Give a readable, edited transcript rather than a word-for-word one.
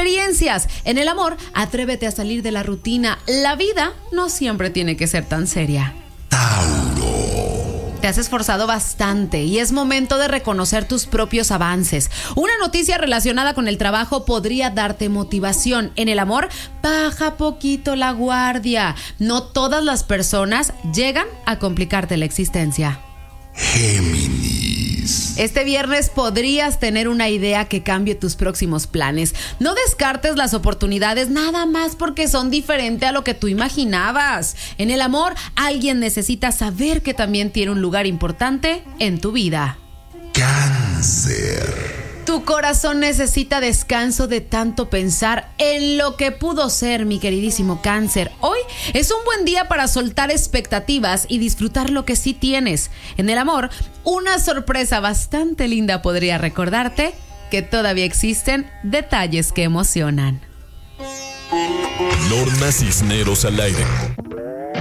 experiencias. En el amor, atrévete a salir de la rutina. La vida no siempre tiene que ser tan seria. Tauro. Te has esforzado bastante y es momento de reconocer tus propios avances. Una noticia relacionada con el trabajo podría darte motivación. En el amor, baja poquito la guardia. No todas las personas llegan a complicarte la existencia. Géminis. Este viernes podrías tener una idea que cambie tus próximos planes. No descartes las oportunidades nada más porque son diferentes a lo que tú imaginabas. En el amor, alguien necesita saber que también tiene un lugar importante en tu vida. Cáncer. Tu corazón necesita descanso de tanto pensar en lo que pudo ser, mi queridísimo Cáncer. Hoy es un buen día para soltar expectativas y disfrutar lo que sí tienes. En el amor, una sorpresa bastante linda podría recordarte que todavía existen detalles que emocionan. Norma Cisneros al aire.